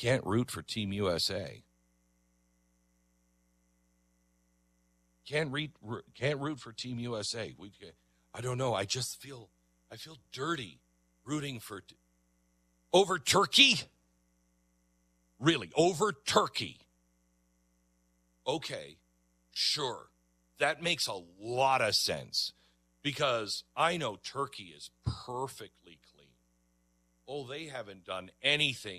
can't root for Team USA. Can't root for Team USA. I don't know. I feel dirty rooting for over Turkey. Really, over Turkey. Okay, sure. That makes a lot of sense because I know Turkey is perfectly clean. Oh, they haven't done anything